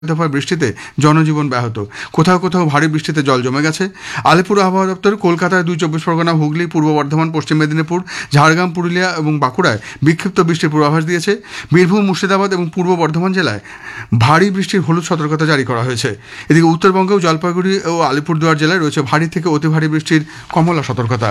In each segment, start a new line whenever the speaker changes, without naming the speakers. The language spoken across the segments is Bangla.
দফার বৃষ্টিতে জনজীবন ব্যাহত, কোথাও কোথাও ভারী বৃষ্টিতে জল জমে গেছে। আলিপুর আবহাওয়া দপ্তর কলকাতায় 2 চব্বিশ পরগনা, হুগলি, পূর্ব বর্ধমান, পশ্চিম মেদিনীপুর, ঝাড়গ্রাম, পুরুলিয়া এবং বাঁকুড়ায় বিক্ষিপ্ত বৃষ্টির পূর্বাভাস দিয়েছে। বীরভূম, মুর্শিদাবাদ এবং পূর্ব বর্ধমান জেলায় ভারী বৃষ্টির হলুদ সতর্কতা জারি করা হয়েছে। এদিকে উত্তরবঙ্গেও জলপাইগুড়ি ও আলিপুরদুয়ার জেলায় রয়েছে ভারী থেকে অতি ভারী বৃষ্টির কমলা সতর্কতা।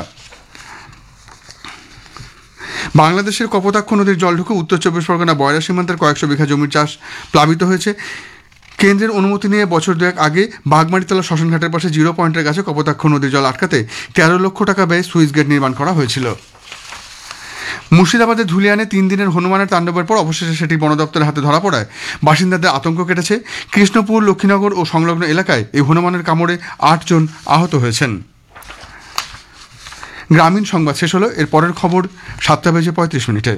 বাংলাদেশের কপোতাক্ষ নদীর জল ঢুকে উত্তর চব্বিশ পরগনা বয়রা সীমান্তের কয়েকশো বিঘা জমির চাষ প্লাবিত হয়েছে। কেন্দ্রের অনুমতি নিয়ে বছর দুয়েক আগে বাগমারিতলা শ্মশানঘাটের পাশে 0 পয়েন্টের কাছে কপোতাক্ষ নদীর জল আটকাতে 13 লক্ষ টাকা ব্যয়ে সুইচ গেট নির্মাণ করা হয়েছিল। মুর্শিদাবাদের ধুলিয়ানে 3 দিনের হনুমানের তাণ্ডবের পর অবশেষে সেটি বন দপ্তরের হাতে ধরা পড়ায় বাসিন্দাদের আতঙ্ক কেটেছে। কৃষ্ণপুর, লক্ষ্মীনগর ও সংলগ্ন এলাকায় এই হনুমানের কামড়ে 8 জন আহত হয়েছেন। গ্রামীণ সংবাদ শেষ হলো। এর পরের খবর 7:35।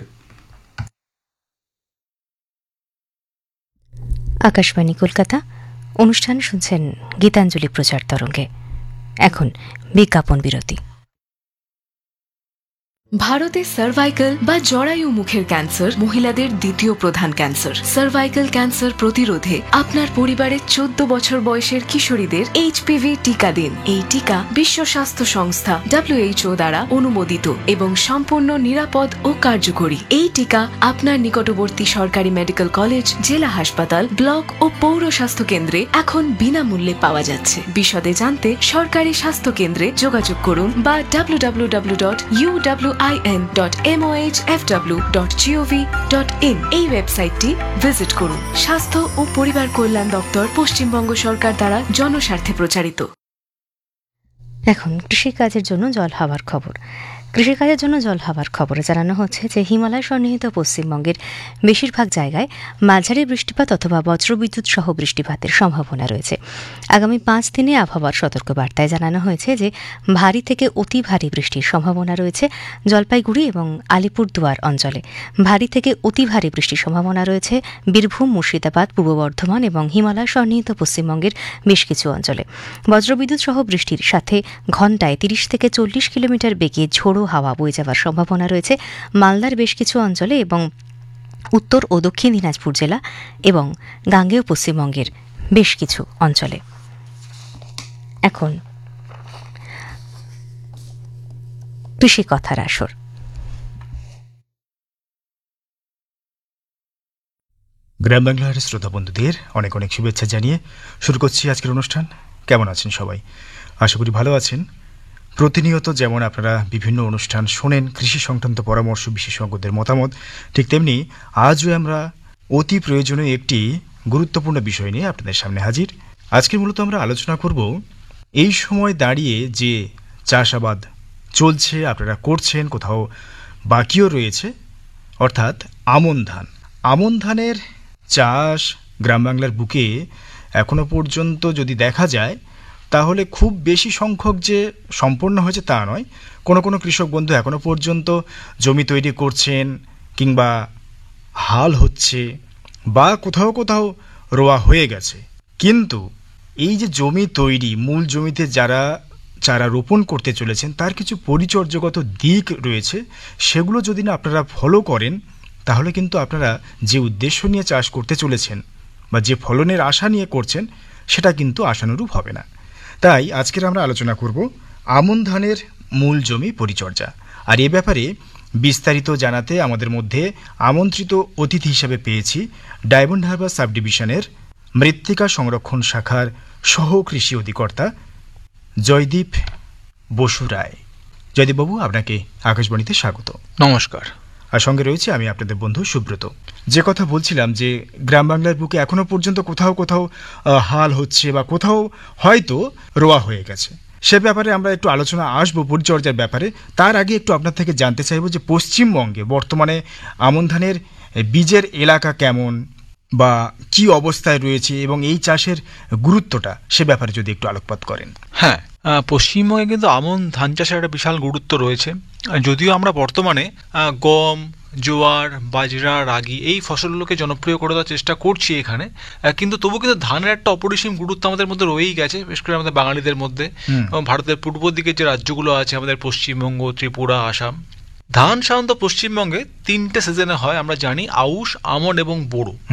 আকাশবাণী কলকাতা। অনুষ্ঠান শুনছেন গীতাঞ্জলি প্রচার তরঙ্গে। এখন বিজ্ঞাপন বিরতি।
ভারতে সার্ভাইকাল বা জরায়ু মুখের ক্যান্সার মহিলাদের দ্বিতীয় প্রধান ক্যান্সার। সার্ভাইকাল ক্যান্সার প্রতিরোধে আপনার পরিবারের 14 বছর বয়সের কিশোরীদের HPV টিকা দিন। এই টিকা বিশ্ব স্বাস্থ্য সংস্থা WHO দ্বারা অনুমোদিত এবং সম্পূর্ণ নিরাপদ ও কার্যকরী। এই টিকা আপনার নিকটবর্তী সরকারি মেডিকেল কলেজ, জেলা হাসপাতাল, ব্লক ও পৌর স্বাস্থ্য কেন্দ্রে এখন বিনামূল্যে পাওয়া যাচ্ছে। বিশদে জানতে সরকারি স্বাস্থ্য কেন্দ্রে যোগাযোগ করুন বা www.uwin.mohfw.gov.in এই ওয়েবসাইটটি ভিজিট করুন। স্বাস্থ্য ও পরিবার কল্যাণ দপ্তর, পশ্চিমবঙ্গ সরকার দ্বারা জনস্বার্থে প্রচারিত।
এখন কৃষিকাজের জন্য জল হাওয়ার খবর। কৃষিকাজের জন্য জল হাওয়ার খবরে জানানো হচ্ছে যে হিমালয় সন্নিহিত পশ্চিমবঙ্গের বেশিরভাগ জায়গায় মাঝারি বৃষ্টিপাত অথবা বজ্রবিদ্যুৎ সহ বৃষ্টিপাতের সম্ভাবনা রয়েছে। আগামী 5 দিনে আবহাওয়ার সতর্কবার্তায় জানানো হয়েছে যে ভারী থেকে অতি ভারী বৃষ্টির সম্ভাবনা রয়েছে জলপাইগুড়ি এবং আলিপুরদুয়ার অঞ্চলে। ভারী থেকে অতি ভারী বৃষ্টির সম্ভাবনা রয়েছে বীরভূম, মুর্শিদাবাদ, পূর্ব বর্ধমান এবং হিমালয় সন্নিহিত পশ্চিমবঙ্গের বেশ কিছু অঞ্চলে। বজ্রবিদ্যুৎ সহ বৃষ্টির সাথে ঘণ্টায় 30 থেকে 40 কিলোমিটার বেগে ঝোড়ো হাওয়া বয়ে যাওয়ার সম্ভাবনা রয়েছে মালদার বেশ কিছু অঞ্চলে এবং উত্তর ও দক্ষিণ দিনাজপুর জেলা এবং গাঙ্গেয় পশ্চিমবঙ্গের বেশ কিছু অঞ্চলে। এখন কৃষি কথার আসর।
গ্রাম বাংলার শ্রোতা বন্ধুদের অনেক অনেক শুভেচ্ছা জানিয়ে শুরু করছি আজকের অনুষ্ঠান। কেমন আছেন সবাই? আশা করি ভালো আছেন। প্রতিনিয়ত যেমন আপনারা বিভিন্ন অনুষ্ঠান শোনেন, কৃষি সংক্রান্ত পরামর্শ, বিশেষজ্ঞদের মতামত, ঠিক তেমনি আজও আমরা অতি প্রয়োজনীয় একটি গুরুত্বপূর্ণ বিষয় নিয়ে আপনাদের সামনে হাজির। আজকে মূলত আমরা আলোচনা করব এই সময় দাঁড়িয়ে যে চাষাবাদ চলছে, আপনারা করছেন, কোথাও বাকিও রয়েছে, অর্থাৎ আমন ধান। আমন ধানের চাষ গ্রাম বাংলার বুকে এখনো পর্যন্ত যদি দেখা যায় তাহলে খুব বেশি সংখ্যক যে সম্পন্ন হয়েছে তা নয়। কোনো কোনো কৃষক বন্ধু এখনো পর্যন্ত জমি তৈরি করছেন কিংবা হাল হচ্ছে বা কোথাও কোথাও রোয়া হয়ে গেছে। কিন্তু এই যে জমি তৈরি, মূল জমিতে যারা চারা রোপণ করতে চলেছেন তার কিছু পরিচর্যাগত দিক রয়েছে, সেগুলো যদি না আপনারা ফলো করেন তাহলে কিন্তু আপনারা যে উদ্দেশ্য নিয়ে চাষ করতে চলেছেন বা যে ফলনের আশা নিয়ে করছেন সেটা কিন্তু আশানুরূপ হবে না। তাই আজকের আমরা আলোচনা করব আমন ধানের মূল জমি পরিচর্যা। আর এ ব্যাপারে বিস্তারিত জানাতে আমাদের মধ্যে আমন্ত্রিত অতিথি হিসেবে পেয়েছি ডায়মন্ড হারবার সাব ডিভিশনের মৃত্তিকা সংরক্ষণ শাখার সহ কৃষি অধিকর্তা জয়দীপ বসু রায়। জয়দীপবাবু, আপনাকে আকাশবাণীতে স্বাগত।
নমস্কার।
আর সঙ্গে রয়েছে আমি আপনাদের বন্ধু সুব্রত। যে কথা বলছিলাম যে গ্রাম বাংলার বুকে এখনো পর্যন্ত কোথাও কোথাও হাল হচ্ছে বা কোথাও হয়তো রোয়া হয়ে গেছে, সে ব্যাপারে আমরা একটু আলোচনা আসবো, পরিচর্যার ব্যাপারে। তার আগে একটু আপনার থেকে জানতে চাইব যে পশ্চিমবঙ্গে বর্তমানে আমন ধানের বীজের এলাকা কেমন বা কি অবস্থায় রয়েছে এবং এই চাষের গুরুত্বটা, সে ব্যাপারে যদি একটু আলোকপাত করেন।
হ্যাঁ, পশ্চিমবঙ্গে কিন্তু আমন ধান চাষের একটা বিশাল গুরুত্ব রয়েছে। যদিও আমরা বর্তমানে গম, জোয়ার, বাজরা, রাগি এই ফসলগুলোকে জনপ্রিয় করে দেওয়ার চেষ্টা করছি এখানে, কিন্তু তবু কিন্তু ধানের একটা অপরিসীম গুরুত্ব আমাদের মধ্যে রয়েই গেছে, বিশেষ করে আমাদের বাঙালিদের মধ্যে। এবং ভারতের পূর্ব দিকের যে রাজ্যগুলো আছে, আমাদের পশ্চিমবঙ্গ, ত্রিপুরা, আসাম, ধান সাধারণত পশ্চিমবঙ্গে 3টে সিজনে হয় আমরা জানি, আউশ, আমন এবং বোরো।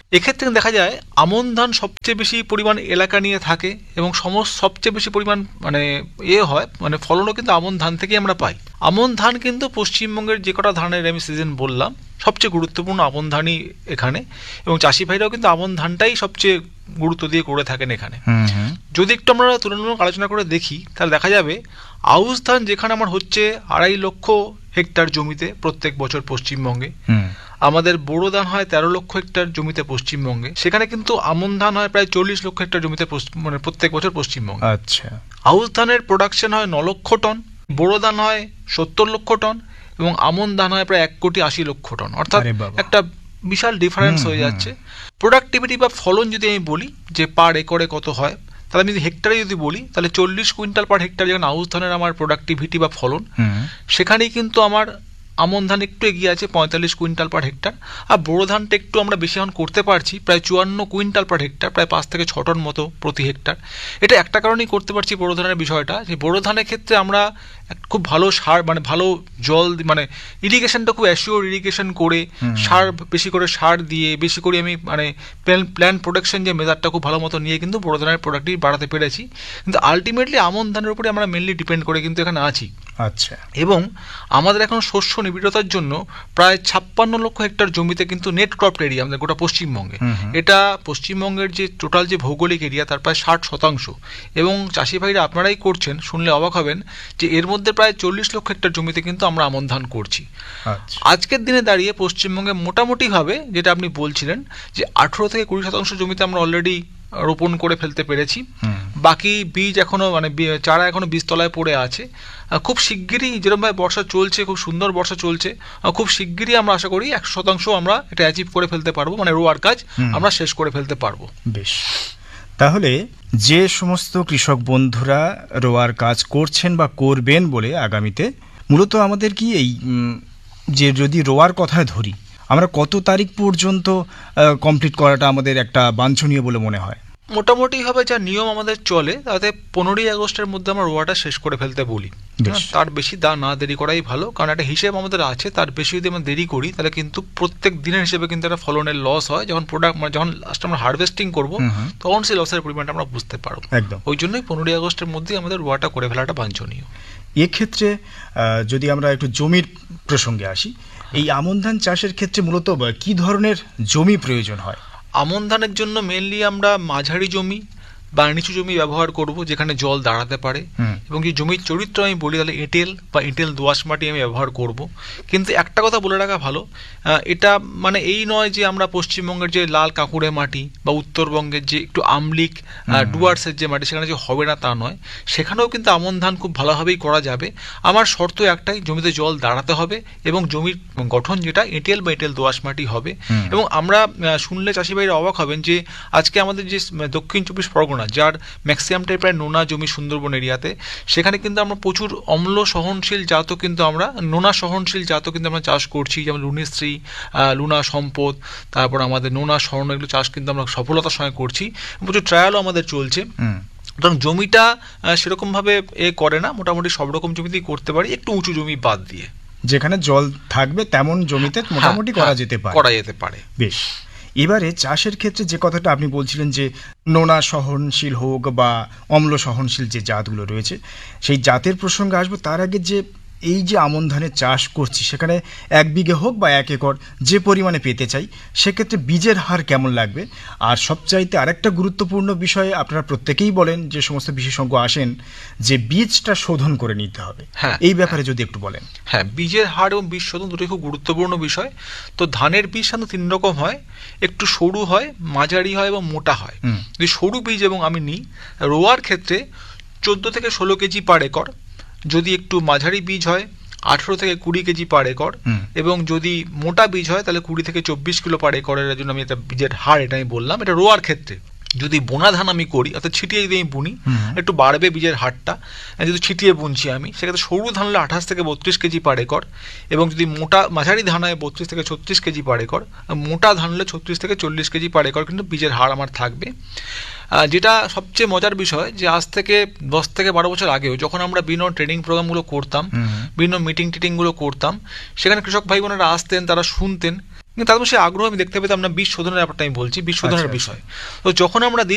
এক্ষেত্রে দেখা যায় আমন ধান সবচেয়ে বেশি পরিমাণ এলাকা নিয়ে থাকে এবং সবচেয়ে বেশি পরিমাণ মানে হয় মানে ফলনও কিন্তু আমন ধান থেকেই আমরা পাই। আমন ধান কিন্তু পশ্চিমবঙ্গের যে কটা ধানের আমি সিজন বললাম সবচেয়ে গুরুত্বপূর্ণ আমন ধানই এখানে, এবং চাষি ভাইরাও কিন্তু আমন ধানটাই সবচেয়ে গুরুত্ব দিয়ে করে থাকেন এখানে। যদি একটু আমরা তুলনামূলক আলোচনা করে দেখি তাহলে দেখা যাবে আউশ ধান যেখানে আমার হচ্ছে 2.5 লক্ষ হেক্টর জমিতে প্রত্যেক বছর পশ্চিমবঙ্গে, আমাদের বোরো ধান হয় 13 লক্ষ হেক্টর জমিতে পশ্চিমবঙ্গে, সেখানে কিন্তু আমন ধান হয় প্রায় 40 লক্ষ হেক্টর জমিতে মানে প্রত্যেক বছর পশ্চিমবঙ্গে।
আচ্ছা,
আউশ ধানের প্রোডাকশন হয় 9 লক্ষ টন, বোরো ধান হয় 70 লক্ষ টন এবং আমন ধান হয় প্রায় 1,80,00,000 টন। অর্থাৎ একটা বিশাল ডিফারেন্স হয়ে যাচ্ছে। প্রোডাক্টিভিটি বা ফলন যদি আমি বলি যে পার একরে কত হয়, তাহলে আমি যদি হেক্টরে যদি বলি তাহলে 40 কুইন্টাল পার হেক্টর যেখানে আউশ ধানের আমার প্রোডাক্টিভিটি বা ফলন, সেখানেই কিন্তু আমার আমন ধান একটু এগিয়ে আছে 45 কুইন্টাল পার হেক্টর। আর বোরো ধানটা একটু আমরা বেশি এখন করতে পারছি, প্রায় 54 কুইন্টাল পার হেক্টর, প্রায় 5 থেকে 6 টন মতো প্রতি হেক্টর। এটা একটা কারণেই করতে পারছি বোরো ধানের বিষয়টা, যে বোরো ধানের ক্ষেত্রে আমরা খুব ভালো সার মানে ভালো জল মানে ইরিগেশনটা খুব অ্যাসিওর ইরিগেশন করে সার বেশি করে সার দিয়ে বেশি করে আমি মানে প্ল্যান প্রোডাকশন যে মেজারটা খুব ভালো মতো নিয়ে কিন্তু বোরো ধানের প্রোডাক্টিভ বাড়াতে পেরেছি। কিন্তু আলটিমেটলি আমন ধানের উপরে আমরা মেনলি ডিপেন্ড করে কিন্তু এখানে আছি।
আচ্ছা,
এবং আমাদের এখন শস্য নিবিড়তার জন্য প্রায় 56 লক্ষ হেক্টর জমিতে কিন্তু নেট ক্রপ এরিয়া আমাদের গোটা পশ্চিমবঙ্গে, এটা পশ্চিমবঙ্গের যে টোটাল যে ভৌগোলিক এরিয়া তার প্রায় 60%। এবং চাষি ভাইরা আপনারাই করছেন, শুনলে অবাক হবেন যে এর মধ্যে প্রায় 40 লক্ষ হেক্টর জমিতে কিন্তু আমরা আমন ধান করছি। আজকের দিনে দাঁড়িয়ে পশ্চিমবঙ্গে মোটামুটিভাবে যেটা আপনি বলছিলেন যে 18 থেকে 20% জমিতে আমরা অলরেডি রোপণ করে ফেলতে পেরেছি। বাকি বীজ এখনো মানে চারা এখনো বীজতলায় পড়ে আছে। খুব শিগগিরই যেরকমভাবে বর্ষা চলছে, খুব সুন্দর বর্ষা চলছে, খুব শিগগিরই আমরা আশা করি 100% আমরা এটা অ্যাচিভ করে ফেলতে পারবো, মানে রোয়ার কাজ আমরা শেষ করে ফেলতে পারবো।
বেশ, তাহলে যে সমস্ত কৃষক বন্ধুরা রোয়ার কাজ করছেন বা করবেন বলে আগামীতে, মূলত আমাদের কি এই যে যদি রোয়ার কথায় ধরি, আমরা কত তারিখ পর্যন্ত কমপ্লিট করাটা আমাদের একটা বাঞ্ছনীয় বলে মনে হয়?
মোটামুটিভাবে যা নিয়ম আমাদের চলে তাতে 15ই আগস্টের মধ্যে আমরা রোয়াটা শেষ করে ফেলতে বলি। তার বেশি না দেরি করাই ভালো, কারণ একটা হিসেব আমাদের আছে, তার বেশি যদি আমরা দেরি করি তাহলে কিন্তু প্রত্যেক দিনের হিসেবে কিন্তু একটা ফলনের লস হয়। যখন প্রোডাক্ট মানে যখন লাস্ট আমরা হারভেস্টিং করবো তখন সেই লসের পরিমাণটা আমরা বুঝতে পারবো।
একদম,
ওই জন্যই 15ই আগস্টের মধ্যেই আমাদের রোয়াটা করে ফেলাটা বাঞ্ছনীয়।
এক্ষেত্রে যদি আমরা একটু জমির প্রসঙ্গে আসি, এই আমন ধান চাষের ক্ষেত্রে মূলত কি ধরনের জমি প্রয়োজন হয়?
আমন ধানের জন্য মেনলি আমরা মাঝারি জমি বা নিচু জমি ব্যবহার করব যেখানে জল দাঁড়াতে পারে, এবং যে জমির চরিত্র আমি বলি তাহলে এঁটেল বা এঁটেল দোআঁশ মাটি আমি ব্যবহার করব। কিন্তু একটা কথা বলে রাখা ভালো, এটা মানে এই নয় যে আমরা পশ্চিমবঙ্গের যে লাল কাঁকুড়ে মাটি বা উত্তরবঙ্গের যে একটু আমলিক ডুয়ার্সের যে মাটি সেখানে যে হবে না তা নয়, সেখানেও কিন্তু আমন ধান খুব ভালোভাবেই করা যাবে। আমার শর্ত একটাই, জমিতে জল দাঁড়াতে হবে এবং জমির গঠন যেটা এঁটেল বা এঁটেল দোআঁশ মাটি হবে। এবং আমরা শুনলে চাষি ভাইরা অবাক হবেন যে আজকে আমাদের যে দক্ষিণ 24 পরগনা, যার ম্যাক্সিমামটাই প্রায় নোনা জমি সুন্দরবন এরিয়াতে, সেখানে কিন্তু আমরা প্রচুর অম্ল সহনশীল জাতও কিন্তু আমরা নোনা সহনশীল জাতও কিন্তু আমরা চাষ করছি, যেমন লুনিশ্রী, লুনা সম্পদ, তারপর আমাদের নোনা স্বর্ণ, এগুলো চাষ কিন্তু আমরা সফলতার সঙ্গে করছি, প্রচুর ট্রায়ালও আমাদের চলছে। সুতরাং জমিটা সেরকমভাবে করে না, মোটামুটি সব রকম জমিতেই করতে পারি, একটু উঁচু জমি বাদ দিয়ে।
যেখানে জল থাকবে তেমন জমিতে মোটামুটি করা যেতে পারে। বেশ, এবারে চাষের ক্ষেত্রে যে কথাটা আপনি বলছিলেন যে নোনা সহনশীল হোক বা অম্ল সহনশীল যে জাতগুলো রয়েছে সেই জাতের প্রসঙ্গে আসবো। তার আগে যে এই যে আমন ধানের চাষ করছি সেখানে 1 বিঘে হোক বা 1 একর যে পরিমাণে পেতে চাই, সেক্ষেত্রে বীজের হার কেমন লাগবে? আর সবচাইতে আরেকটা গুরুত্বপূর্ণ বিষয়ে আপনারা প্রত্যেকেই বলেন, যে সমস্ত বিশেষজ্ঞ আসেন, যে বীজটা শোধন করে নিতে হবে, এই ব্যাপারে যদি একটু বলেন।
হ্যাঁ, বীজের হার এবং বীজ শোধন দুটোই খুব গুরুত্বপূর্ণ বিষয়। তো ধানের বীজ সাধারণত 3 রকম হয়, একটু সরু হয়, মাঝারি হয় এবং মোটা হয়। যদি সরু বীজ এবং আমি নিই, রোয়ার ক্ষেত্রে 14 থেকে 16 কেজি পার একর, যদি একটু মাঝারি বীজ হয় 18 থেকে 20 কেজি পার একর, এবং যদি মোটা বীজ হয় তাহলে 20 থেকে 24 কিলো পার একরের জন্য আমি একটা বীজের হার এটা আমি বললাম। এটা রোয়ার ক্ষেত্রে। যদি বোনা ধান আমি করি, অর্থাৎ ছিটিয়ে যদি আমি বুনি, একটু বাড়বে বীজের হারটা। যদি ছিটিয়ে বুনছি আমি, সেক্ষেত্রে সরু ধান হলে 28 থেকে 32 কেজি পার একর, এবং যদি মোটা মাঝারি ধান হয় 32 থেকে 36 কেজি পার একর, মোটা ধান হলে 36 থেকে 40 কেজি পার একর কিন্তু বীজের হার আমার থাকবে। যেটা সবচেয়ে মজার বিষয় যে আজ থেকে 10 থেকে 12 বছর আগেও যখন আমরা বিভিন্ন ট্রেনিং প্রোগ্রামগুলো করতাম, বিভিন্ন মিটিংগুলো করতাম, সেখানে কৃষক ভাই বোনেরা আসতেন, তারা শুনতেন কিন্তু তারপর সেই আগ্রহ আমি দেখতে পেতাম না বীজ শোধনের ব্যাপারটা আমি বলছি, বীজ শোধনের
আচ্ছা,
বিষয়। তো যখন আমরা